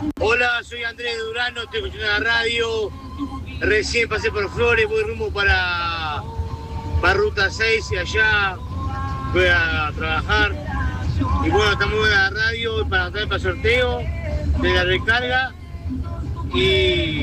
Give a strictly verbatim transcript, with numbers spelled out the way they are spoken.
Hola, soy Andrés Durano, estoy escuchando la radio. Recién pasé por Flores, voy rumbo para, para Ruta seis y allá voy a trabajar. Y bueno, estamos en la radio para entrar para el sorteo de la recarga. Y